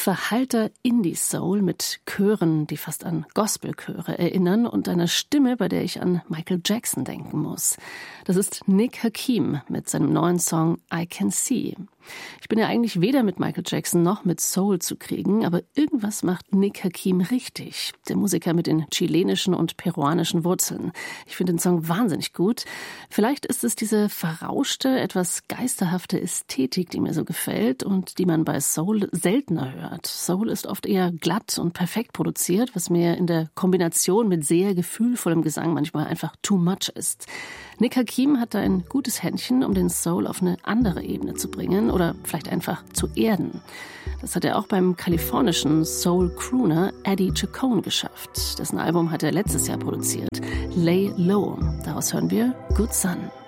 verhallter Indie-Soul mit Chören, die fast an Gospelchöre erinnern und einer Stimme, bei der ich an Michael Jackson denken muss. Das ist Nick Hakim mit seinem neuen Song I Can See. Ich bin ja eigentlich weder mit Michael Jackson noch mit Soul zu kriegen, aber irgendwas macht Nick Hakim richtig. Der Musiker mit den chilenischen und peruanischen Wurzeln. Ich finde den Song wahnsinnig gut. Vielleicht ist es diese verrauschte, etwas geisterhafte Ästhetik, die mir so gefällt und die man bei Soul seltener hört. Soul ist oft eher glatt und perfekt produziert, was mir in der Kombination mit sehr gefühlvollem Gesang manchmal einfach too much ist. Nick Hakim hat da ein gutes Händchen, um den Soul auf eine andere Ebene zu bringen oder vielleicht einfach zu erden. Das hat er auch beim kalifornischen Soul-Crooner Eddie Chacon geschafft. Dessen Album hat er letztes Jahr produziert, Lay Low. Daraus hören wir Good Sun.